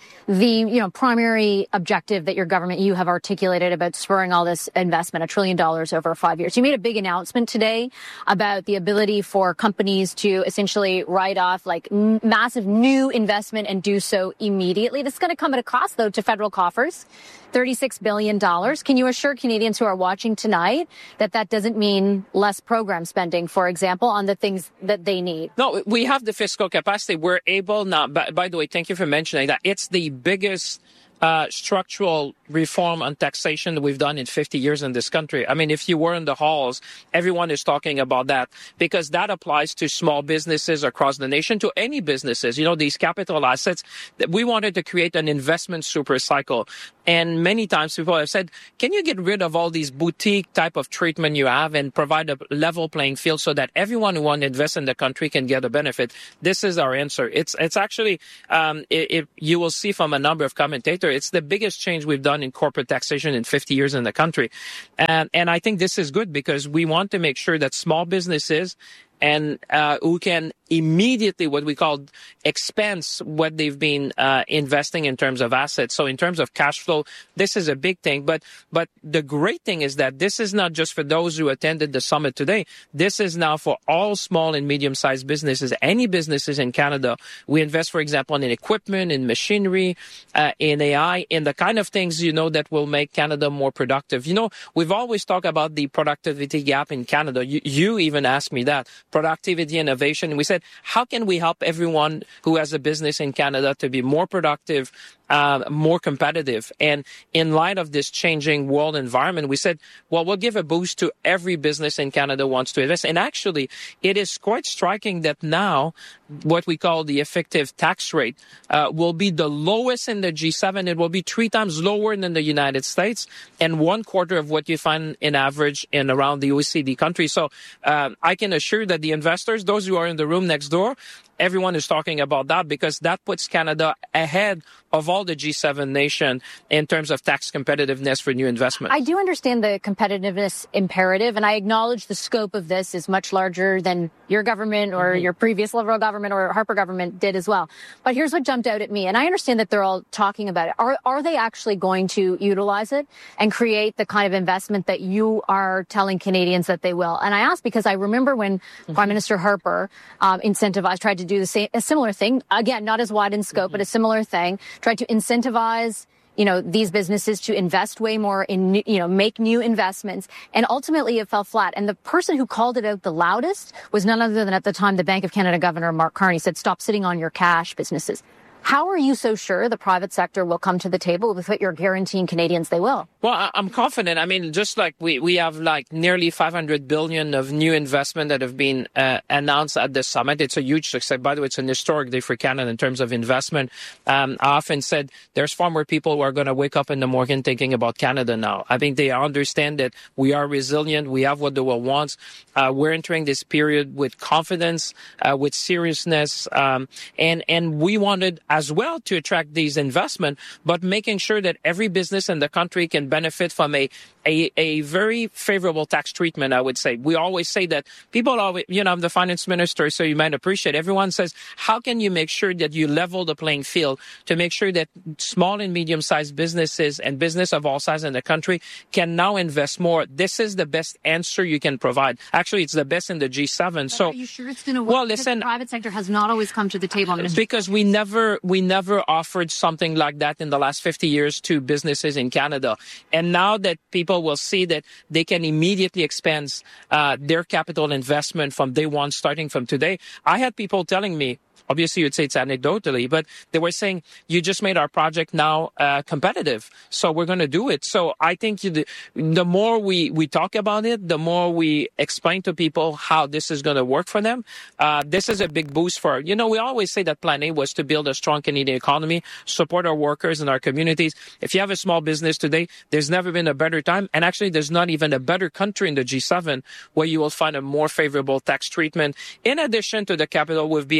the, you know, primary objective that your government, you have articulated about spurring all this investment, a trillion dollars over five years. You made a big announcement today about the ability for companies to essentially write off like m- massive new investment and do so immediately. This is going to come at a cost, though, to federal coffers, thirty-six billion dollars. Can you assure Canadians who are watching tonight that that doesn't mean less program spending, for example, on the things that they need? No, we have the fiscal capacity. We're able now, by, by the way, thank you for mentioning that. It's the biggest uh, structural reform on taxation that we've done in fifty years in this country. I mean, if you were in the halls, everyone is talking about that because that applies to small businesses across the nation, to any businesses. You know, these capital assets, that we wanted to create an investment super cycle. And many times people have said, can you get rid of all these boutique type of treatment you have and provide a level playing field so that everyone who wants to invest in the country can get a benefit? This is our answer. It's it's actually, um, it, it, you will see from a number of commentators, it's the biggest change we've done in corporate taxation in fifty years in the country. And, and I think this is good because we want to make sure that small businesses and uh, who can immediately what we call expense what they've been uh, investing in terms of assets. So in terms of cash flow, this is a big thing. But but the great thing is that this is not just for those who attended the summit today. This is now for all small and medium-sized businesses, any businesses in Canada. We invest, for example, in equipment, in machinery, uh, in A I, in the kind of things, you know, that will make Canada more productive. You know, we've always talked about the productivity gap in Canada. You, you even asked me that. Productivity, innovation. And we said, how can we help everyone who has a business in Canada to be more productive, uh, more competitive? And in light of this changing world environment, we said, well, we'll give a boost to every business in Canada wants to invest. And actually, it is quite striking that now what we call the effective tax rate uh, will be the lowest in the G seven. It will be three times lower than the United States and one quarter of what you find in average in around the O E C D countries. So uh, I can assure that the investors, those who are in the room next door, everyone is talking about that because that puts Canada ahead of all the G seven nations in terms of tax competitiveness for new investment. I do understand the competitiveness imperative, and I acknowledge the scope of this is much larger than your government or mm-hmm. your previous Liberal government or Harper government did as well. But here's what jumped out at me, and I understand that they're all talking about it. Are, are they actually going to utilize it and create the kind of investment that you are telling Canadians that they will? And I ask because I remember when mm-hmm. Prime Minister Harper um, incentivized, tried to do the same, a similar thing, again, not as wide in scope, mm-hmm. but a similar thing, tried to incentivize, you know, these businesses to invest way more in, you know, make new investments. And ultimately it fell flat. And the person who called it out the loudest was none other than at the time the Bank of Canada Governor Mark Carney said, stop sitting on your cash, businesses. How are you so sure the private sector will come to the table with what you're guaranteeing Canadians they will? Well, I'm confident. I mean, just like we, we have like nearly five hundred billion of new investment that have been uh, announced at the summit. It's a huge success. By the way, it's an historic day for Canada in terms of investment. Um, I often said there's far more people who are going to wake up in the morning thinking about Canada now. I think they understand that we are resilient. We have what the world wants. Uh, we're entering this period with confidence, uh, with seriousness, um, and, and we wanted as well to attract these investment, but making sure that every business in the country can benefit from a, a, a very favorable tax treatment, I would say. We always say that people always, you know, I'm the finance minister, so you might appreciate, everyone says, how can you make sure that you level the playing field to make sure that small and medium-sized businesses and business of all sizes in the country can now invest more? This is the best answer you can provide. Actually, it's the best in the G seven. But so, are you sure it's going to work? Well, listen, the private sector has not always come to the table. Because we never, we never offered something like that in the last fifty years to businesses in Canada. And now that people will see that they can immediately expand uh, their capital investment from day one, starting from today. I had people telling me, obviously, you'd say it's anecdotally, but they were saying, you just made our project now uh, competitive, so we're going to do it. So I think you, the, the more we, we talk about it, the more we explain to people how this is going to work for them. Uh, this is a big boost for, you know, we always say that Plan A was to build a strong Canadian economy, support our workers and our communities. If you have a small business today, there's never been a better time. And actually, there's not even a better country in the G seven where you will find a more favorable tax treatment. In addition to the capital, we'll be able to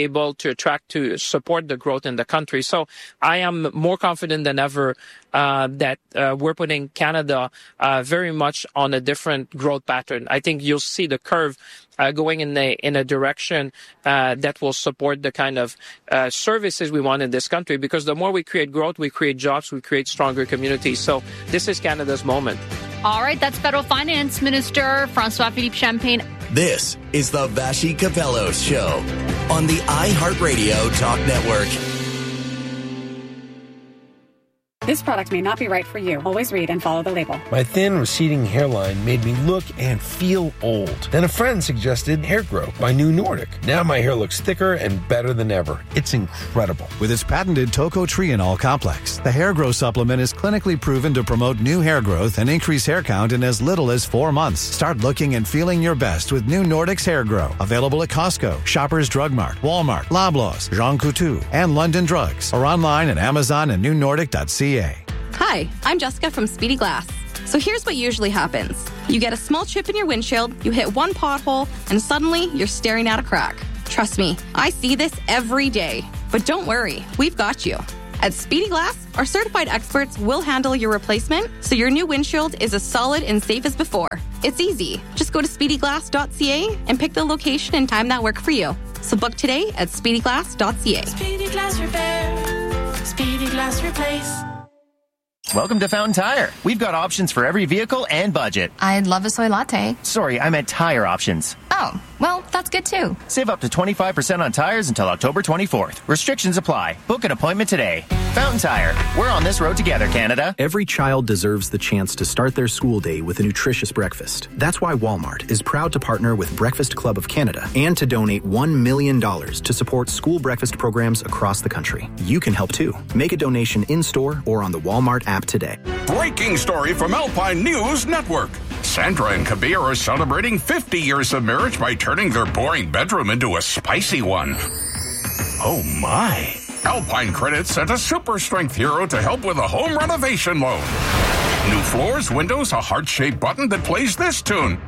to attract, to support the growth in the country. So I am more confident than ever uh, that uh, we're putting Canada uh, very much on a different growth pattern. I think you'll see the curve Uh, going in a in a direction uh, that will support the kind of uh, services we want in this country. Because the more we create growth, we create jobs, we create stronger communities. So this is Canada's moment. All right, that's Federal Finance Minister François-Philippe Champagne. This is the Vassy Capellos Show on the iHeartRadio Talk Network. This product may not be right for you. Always read and follow the label. My thin, receding hairline made me look and feel old. Then a friend suggested Hair Grow by New Nordic. Now my hair looks thicker and better than ever. It's incredible. With its patented tocotrienol complex, the Hair Grow supplement is clinically proven to promote new hair growth and increase hair count in as little as four months. Start looking and feeling your best with New Nordic's Hair Grow. Available at Costco, Shoppers Drug Mart, Walmart, Loblaws, Jean Coutu, and London Drugs. Or online at Amazon and new nordic dot c a. Hi, I'm Jessica from Speedy Glass. So here's what usually happens. You get a small chip in your windshield, you hit one pothole, and suddenly you're staring at a crack. Trust me, I see this every day. But don't worry, we've got you. At Speedy Glass, our certified experts will handle your replacement so your new windshield is as solid and safe as before. It's easy. Just go to speedy glass dot c a and pick the location and time that work for you. So book today at speedy glass dot c a. Speedy Glass Repair. Speedy Glass Replace. Welcome to Fountain Tire. We've got options for every vehicle and budget. I'd love a soy latte. Sorry, I meant tire options. Oh, well, that's good too. Save up to twenty-five percent on tires until October twenty-fourth. Restrictions apply. Book an appointment today. Fountain Tire. We're on this road together, Canada. Every child deserves the chance to start their school day with a nutritious breakfast. That's why Walmart is proud to partner with Breakfast Club of Canada and to donate one million dollars to support school breakfast programs across the country. You can help too. Make a donation in-store or on the Walmart app today. Breaking story from Alpine News Network. Sandra and Kabir are celebrating fifty years of marriage by turning their boring bedroom into a spicy one. Oh my. Alpine Credit sent a super strength hero to help with a home renovation loan. New floors, windows, a heart-shaped button that plays this tune.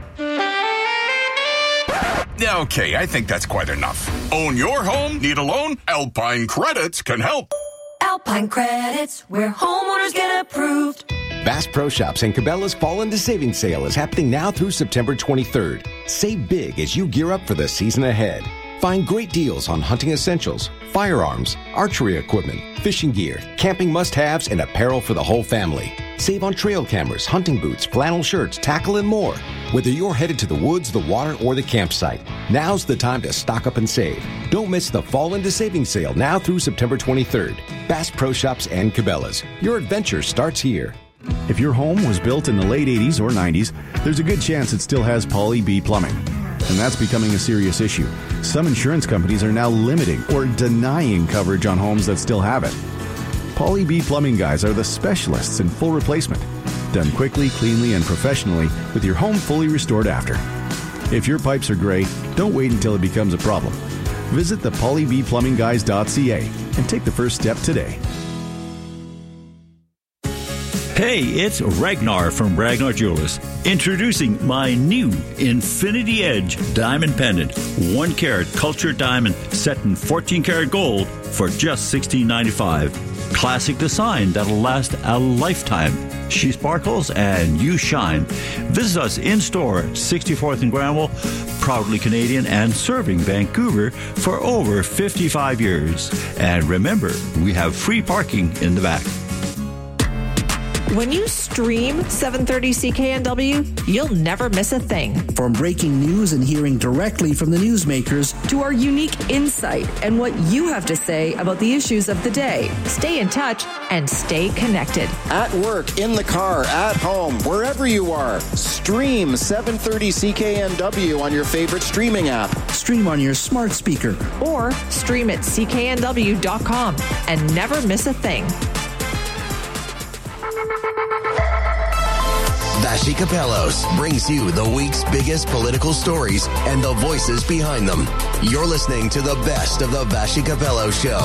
Okay, I think that's quite enough. Own your home? Need a loan? Alpine Credits can help. Alpine Credits, where homeowners get approved. Bass Pro Shops and Cabela's Fall into Savings Sale is happening now through September twenty-third. Save big as you gear up for the season ahead. Find great deals on hunting essentials, firearms, archery equipment, fishing gear, camping must-haves, and apparel for the whole family. Save on trail cameras, hunting boots, flannel shirts, tackle, and more. Whether you're headed to the woods, the water, or the campsite, now's the time to stock up and save. Don't miss the Fall into Savings Sale now through September twenty-third. Bass Pro Shops and Cabela's. Your adventure starts here. If your home was built in the late eighties or nineties, there's a good chance it still has Poly B plumbing. And that's becoming a serious issue. Some insurance companies are now limiting or denying coverage on homes that still have it. Poly B Plumbing Guys are the specialists in full replacement. Done quickly, cleanly, and professionally with your home fully restored after. If your pipes are gray, don't wait until it becomes a problem. Visit the poly b plumbing guys dot c a and take the first step today. Hey, it's Ragnar from Ragnar Jewelers, introducing my new Infinity Edge diamond pendant, one carat cultured diamond set in fourteen karat gold for just sixteen ninety-five. Classic design that'll last a lifetime. She sparkles and you shine. Visit us in store at sixty-fourth and Granville, proudly Canadian and serving Vancouver for over fifty-five years. And remember, we have free parking in the back. When you stream seven thirty C K N W, you'll never miss a thing. From breaking news and hearing directly from the newsmakers to our unique insight and what you have to say about the issues of the day. Stay in touch and stay connected. At work, in the car, at home, wherever you are, stream seven thirty C K N W on your favorite streaming app. Stream on your smart speaker. Or stream at c k n w dot com and never miss a thing. Vassy Capellos brings you the week's biggest political stories and the voices behind them. You're listening to the best of the Vassy Capellos Show.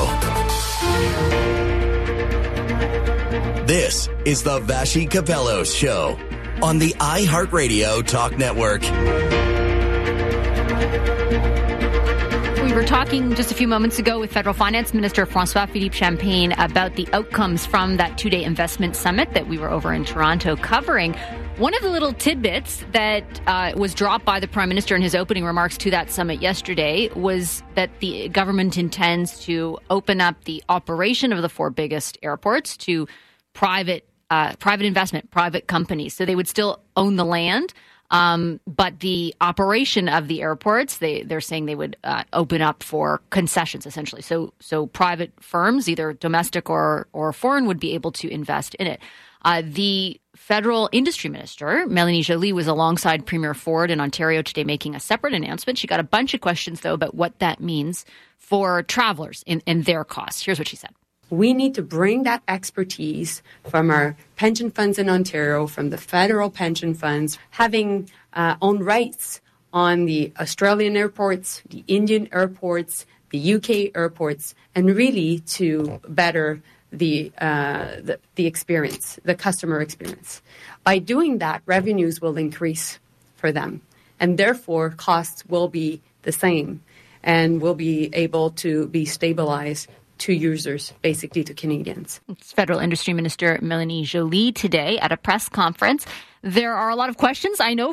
This is the Vassy Capellos Show on the iHeartRadio Talk Network. We were talking just a few moments ago with Federal Finance Minister François-Philippe Champagne about the outcomes from that two-day investment summit that we were over in Toronto covering. One of the little tidbits that uh, was dropped by the Prime Minister in his opening remarks to that summit yesterday was that the government intends to open up the operation of the four biggest airports to private uh, private investment, private companies. So they would still own the land, um, but the operation of the airports, they, they're saying they would uh, open up for concessions, essentially. So so private firms, either domestic or, or foreign, would be able to invest in it. Uh, the federal industry minister, Melanie Joly, was alongside Premier Ford in Ontario today making a separate announcement. She got a bunch of questions, though, about what that means for travelers and, and their costs. Here's what she said. We need to bring that expertise from our pension funds in Ontario, from the federal pension funds, having uh, own rights on the Australian airports, the Indian airports, the U K airports, and really to better The, uh, the the experience, the customer experience. By doing that, revenues will increase for them, and therefore costs will be the same, and will be able to be stabilized to users, basically to Canadians. It's Federal Industry Minister Melanie Joly today at a press conference. There are a lot of questions, I know,